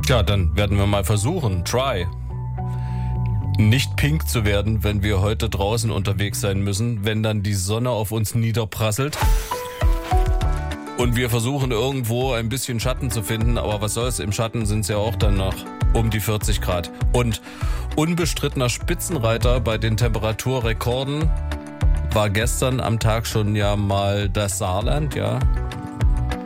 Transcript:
Ja, dann werden wir mal versuchen. Try. Nicht pink zu werden, wenn wir heute draußen unterwegs sein müssen, wenn dann die Sonne auf uns niederprasselt. Und wir versuchen irgendwo ein bisschen Schatten zu finden, aber was soll's, im Schatten sind es ja auch dann noch um die 40 Grad. Und unbestrittener Spitzenreiter bei den Temperaturrekorden war gestern am Tag schon ja mal das Saarland, ja.